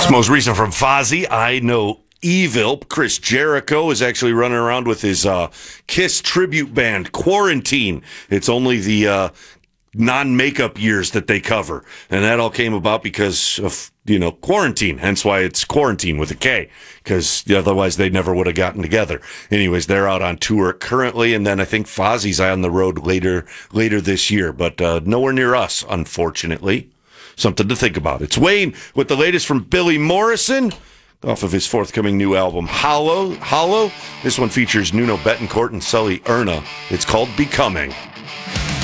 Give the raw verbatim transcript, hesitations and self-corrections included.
Most recent from Fozzy, I Know Evil. Chris Jericho is actually running around with his uh, Kiss tribute band, Quarantine. It's only the uh, non-makeup years that they cover. And that all came about because of, you know, quarantine. Hence why it's Quarantine with a K, because otherwise they never would have gotten together. Anyways, they're out on tour currently, and then I think Fozzy's on the road later later this year, but uh, nowhere near us, unfortunately. Something to think about. It's Wayne with the latest from Billy Morrison off of his forthcoming new album, Hollow. Hollow. This one features Nuno Bettencourt and Sully Erna. It's called Becoming.